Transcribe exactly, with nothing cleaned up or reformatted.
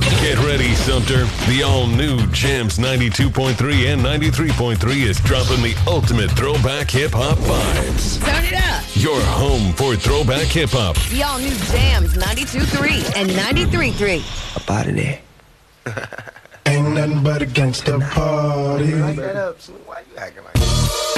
Get ready, Sumter. The all-new Jams ninety-two point three and ninety-three point three is dropping the ultimate throwback hip-hop vibes. Turn it up. Your home for throwback hip-hop. The all-new Jams ninety-two point three and ninety-three point three. Up out of there. Ain't nothing but a gangsta party. Like that up. So why you acting like that?